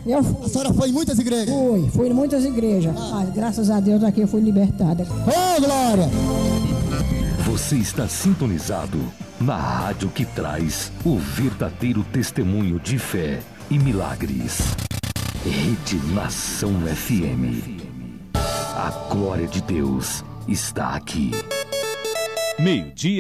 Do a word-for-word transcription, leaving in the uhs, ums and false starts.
Eu fui. A senhora foi em muitas igrejas? Fui, fui em muitas igrejas. Ah. Mas graças a Deus aqui eu fui libertada. Ô, oh, glória! Você está sintonizado na rádio que traz o verdadeiro testemunho de fé e milagres. Rede Nação F M. A glória de Deus está aqui. Meio-dia.